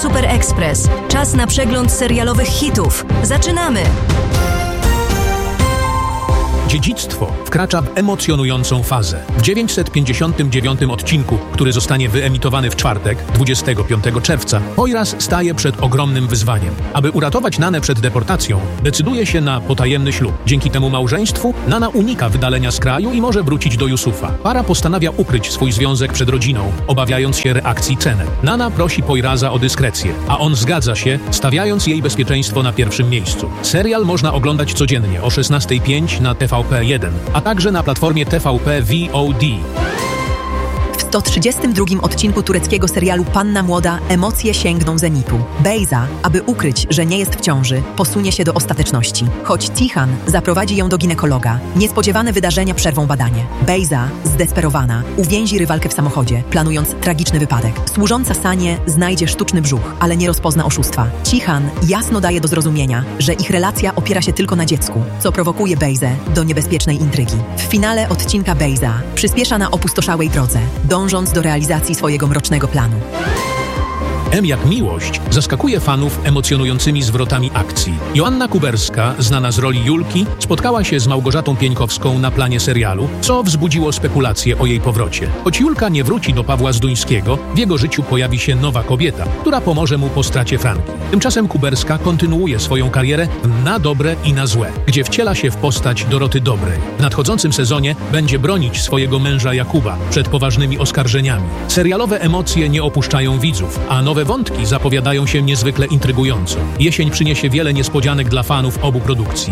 Super Express. Czas na przegląd serialowych hitów. Zaczynamy! Dziedzictwo wkracza w emocjonującą fazę. W 959 odcinku, który zostanie wyemitowany w czwartek, 25 czerwca, Poyraz staje przed ogromnym wyzwaniem. Aby uratować Nanę przed deportacją, decyduje się na potajemny ślub. Dzięki temu małżeństwu Nana unika wydalenia z kraju i może wrócić do Yusufa. Para postanawia ukryć swój związek przed rodziną, obawiając się reakcji Cenet. Nana prosi Poyraza o dyskrecję, a on zgadza się, stawiając jej bezpieczeństwo na pierwszym miejscu. Serial można oglądać codziennie o 16:05 na TVP1, a także na platformie TVP VOD. W 132 odcinku tureckiego serialu Panna Młoda emocje sięgną zenitu. Beyza, aby ukryć, że nie jest w ciąży, posunie się do ostateczności. Choć Tihan zaprowadzi ją do ginekologa, niespodziewane wydarzenia przerwą badanie. Beyza, zdesperowana, uwięzi rywalkę w samochodzie, planując tragiczny wypadek. Służąca Sanie znajdzie sztuczny brzuch, ale nie rozpozna oszustwa. Tihan jasno daje do zrozumienia, że ich relacja opiera się tylko na dziecku, co prowokuje Beyzę do niebezpiecznej intrygi. W finale odcinka Beyza przyspiesza na opustoszałej drodze, dążąc do realizacji swojego mrocznego planu. M jak miłość zaskakuje fanów emocjonującymi zwrotami akcji. Joanna Kuberska, znana z roli Julki, spotkała się z Małgorzatą Pieńkowską na planie serialu, co wzbudziło spekulacje o jej powrocie. Choć Julka nie wróci do Pawła Zduńskiego, w jego życiu pojawi się nowa kobieta, która pomoże mu po stracie Franki. Tymczasem Kuberska kontynuuje swoją karierę na dobre i na złe, gdzie wciela się w postać Doroty Dobrej. W nadchodzącym sezonie będzie bronić swojego męża Jakuba przed poważnymi oskarżeniami. Serialowe emocje nie opuszczają widzów, a nowe wątki zapowiadają się niezwykle intrygująco. Jesień przyniesie wiele niespodzianek dla fanów obu produkcji.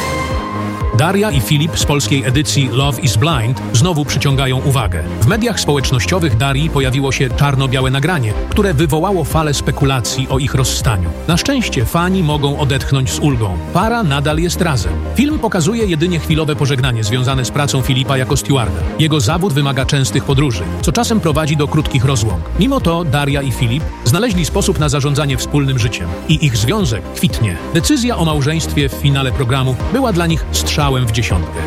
Daria i Filip z polskiej edycji Love is Blind znowu przyciągają uwagę. W mediach społecznościowych Darii pojawiło się czarno-białe nagranie, które wywołało falę spekulacji o ich rozstaniu. Na szczęście fani mogą odetchnąć z ulgą. Para nadal jest razem. Film pokazuje jedynie chwilowe pożegnanie związane z pracą Filipa jako stewarda. Jego zawód wymaga częstych podróży, co czasem prowadzi do krótkich rozłąk. Mimo to Daria i Filip znaleźli sposób na zarządzanie wspólnym życiem i ich związek kwitnie. Decyzja o małżeństwie w finale programu była dla nich strzałem w dziesiątkę.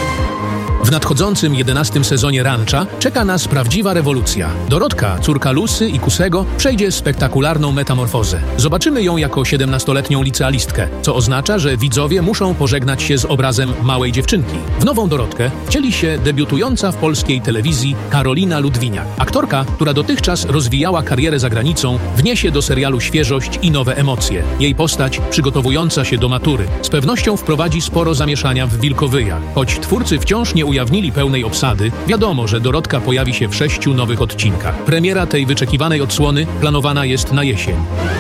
W nadchodzącym 11. sezonie Rancha czeka nas prawdziwa rewolucja. Dorotka, córka Lusy i Kusego, przejdzie spektakularną metamorfozę. Zobaczymy ją jako 17-letnią licealistkę, co oznacza, że widzowie muszą pożegnać się z obrazem małej dziewczynki. W nową Dorotkę wcieli się debiutująca w polskiej telewizji Karolina Ludwiniak. Aktorka, która dotychczas rozwijała karierę za granicą, wniesie do serialu świeżość i nowe emocje. Jej postać, przygotowująca się do matury, z pewnością wprowadzi sporo zamieszania w Wilkowyjach. Choć twórcy wciąż nie ujawnili pełnej obsady, wiadomo, że Dorotka pojawi się w 6 nowych odcinkach. Premiera tej wyczekiwanej odsłony planowana jest na jesień.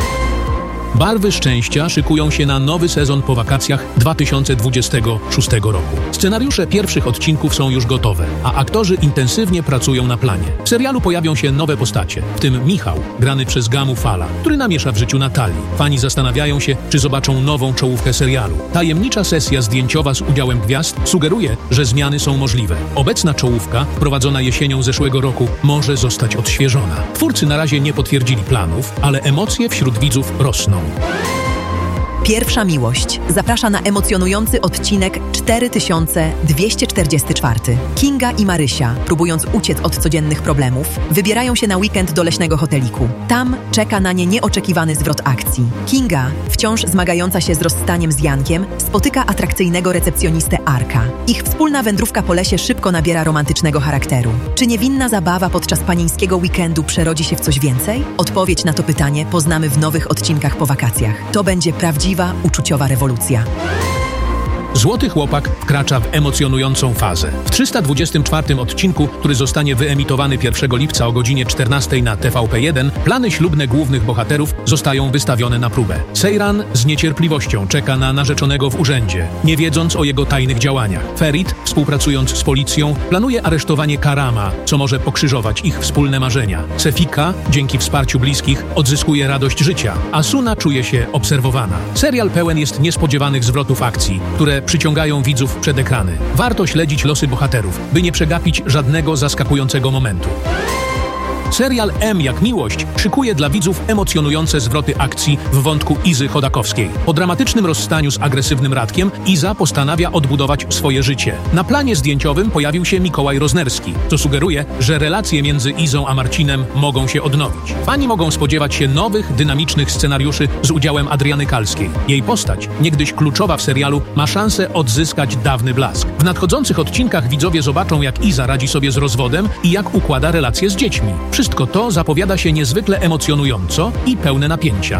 Barwy szczęścia szykują się na nowy sezon po wakacjach 2026 roku. Scenariusze pierwszych odcinków są już gotowe, a aktorzy intensywnie pracują na planie. W serialu pojawią się nowe postacie, w tym Michał, grany przez Gamu Fala, który namiesza w życiu Natalii. Fani zastanawiają się, czy zobaczą nową czołówkę serialu. Tajemnicza sesja zdjęciowa z udziałem gwiazd sugeruje, że zmiany są możliwe. Obecna czołówka, wprowadzona jesienią zeszłego roku, może zostać odświeżona. Twórcy na razie nie potwierdzili planów, ale emocje wśród widzów rosną. Pierwsza miłość zaprasza na emocjonujący odcinek 4244. Kinga i Marysia, próbując uciec od codziennych problemów, wybierają się na weekend do leśnego hoteliku. Tam czeka na nie nieoczekiwany zwrot akcji. Kinga, wciąż zmagająca się z rozstaniem z Jankiem, spotyka atrakcyjnego recepcjonistę Arka. Ich wspólna wędrówka po lesie szybko nabiera romantycznego charakteru. Czy niewinna zabawa podczas panieńskiego weekendu przerodzi się w coś więcej? Odpowiedź na to pytanie poznamy w nowych odcinkach po wakacjach. To będzie prawdziwa, uczuciowa rewolucja. Złoty Chłopak wkracza w emocjonującą fazę. W 324 odcinku, który zostanie wyemitowany 1 lipca o godzinie 14 na TVP1, plany ślubne głównych bohaterów zostają wystawione na próbę. Seyran z niecierpliwością czeka na narzeczonego w urzędzie, nie wiedząc o jego tajnych działaniach. Ferit, współpracując z policją, planuje aresztowanie Karama, co może pokrzyżować ich wspólne marzenia. Sefika, dzięki wsparciu bliskich, odzyskuje radość życia, a Suna czuje się obserwowana. Serial pełen jest niespodziewanych zwrotów akcji, które przyciągają widzów przed ekrany. Warto śledzić losy bohaterów, by nie przegapić żadnego zaskakującego momentu. Serial M jak miłość szykuje dla widzów emocjonujące zwroty akcji w wątku Izy Chodakowskiej. Po dramatycznym rozstaniu z agresywnym Radkiem Iza postanawia odbudować swoje życie. Na planie zdjęciowym pojawił się Mikołaj Roznerski, co sugeruje, że relacje między Izą a Marcinem mogą się odnowić. Fani mogą spodziewać się nowych, dynamicznych scenariuszy z udziałem Adriany Kalskiej. Jej postać, niegdyś kluczowa w serialu, ma szansę odzyskać dawny blask. W nadchodzących odcinkach widzowie zobaczą, jak Iza radzi sobie z rozwodem i jak układa relacje z dziećmi. Wszystko to zapowiada się niezwykle emocjonująco i pełne napięcia.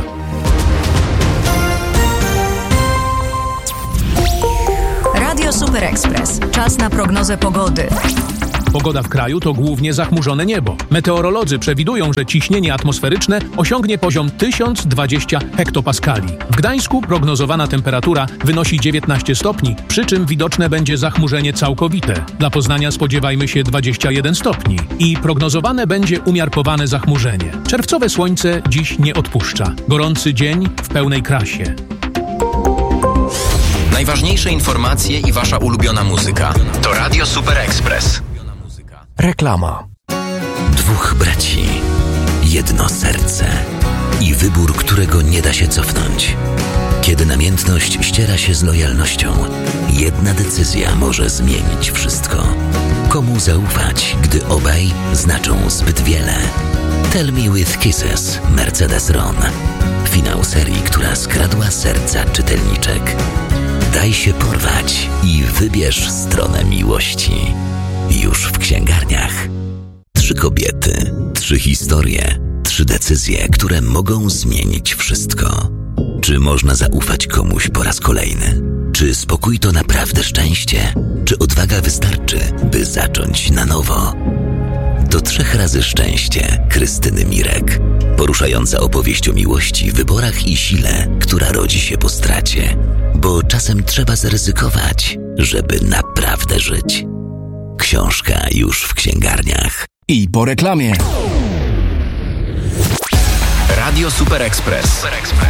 Radio Super Express. Czas na prognozę pogody. Pogoda w kraju to głównie zachmurzone niebo. Meteorolodzy przewidują, że ciśnienie atmosferyczne osiągnie poziom 1020 hektopaskali. W Gdańsku prognozowana temperatura wynosi 19 stopni, przy czym widoczne będzie zachmurzenie całkowite. Dla Poznania spodziewajmy się 21 stopni i prognozowane będzie umiarkowane zachmurzenie. Czerwcowe słońce dziś nie odpuszcza. Gorący dzień w pełnej krasie. Najważniejsze informacje i wasza ulubiona muzyka to Radio Super Express. Reklama. Dwóch braci, jedno serce i wybór, którego nie da się cofnąć. Kiedy namiętność ściera się z lojalnością, jedna decyzja może zmienić wszystko. Komu zaufać, gdy obaj znaczą zbyt wiele? Tell Me With Kisses, Mercedes Ron. Finał serii, która skradła serca czytelniczek. Daj się porwać i wybierz stronę miłości. Już w księgarniach. 3 kobiety, 3 historie, 3 decyzje, które mogą zmienić wszystko. Czy można zaufać komuś po raz kolejny? Czy spokój to naprawdę szczęście? Czy odwaga wystarczy, by zacząć na nowo? To 3 razy szczęście Krystyny Mirek. Poruszająca opowieść o miłości, wyborach i sile, która rodzi się po stracie. Bo czasem trzeba zaryzykować, żeby naprawdę żyć. Książka już w księgarniach. I po reklamie. Radio Super Express.